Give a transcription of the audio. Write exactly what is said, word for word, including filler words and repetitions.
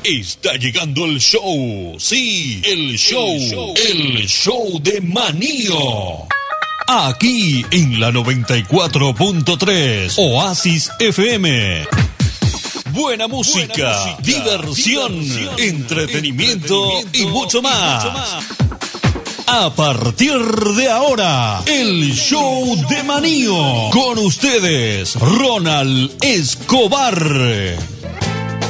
Está llegando el show, sí, el show, el show, el show de Manío. Aquí en la noventa y cuatro punto tres, Oasis F M. Buena música, Buena música diversión, diversión, entretenimiento, entretenimiento y mucho más. Y mucho más. A partir de ahora, el show de Manío. Con ustedes, Ronald Escobar.